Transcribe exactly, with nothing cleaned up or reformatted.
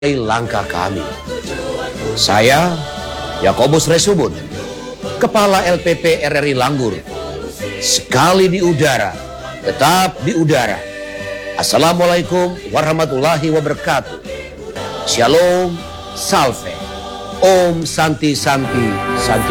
langkah kami. Saya, Yakobus Resubun, Kepala L P P R R I Langgur, sekali di udara, tetap di udara. Assalamualaikum warahmatullahi wabarakatuh. Shalom, salve, Om Santi Santi Santi.